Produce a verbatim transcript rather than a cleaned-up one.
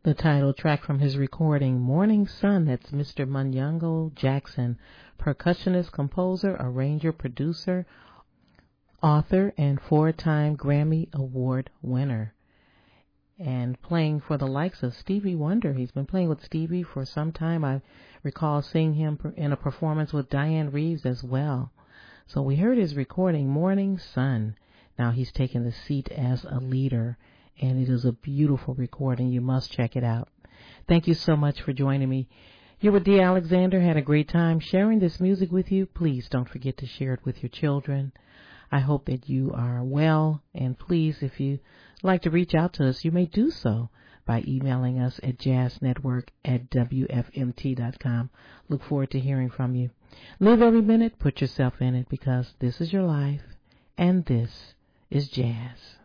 The title track from his recording, Morning Sun. That's Mister Munyango Jackson, percussionist, composer, arranger, producer, author, and four-time Grammy Award winner. And playing for the likes of Stevie Wonder. He's been playing with Stevie for some time. I recall seeing him in a performance with Diane Reeves as well. So we heard his recording, Morning Sun. Now he's taken the seat as a leader, and it is a beautiful recording. You must check it out. Thank you so much for joining me. You're with Dee Alexander. Had a great time sharing this music with you. Please don't forget to share it with your children. I hope that you are well, and please, if you like to reach out to us, you may do so by emailing us at jazznetwork at w f m t dot com. Look forward to hearing from you. Live every minute, put yourself in it, because this is your life, and this is jazz.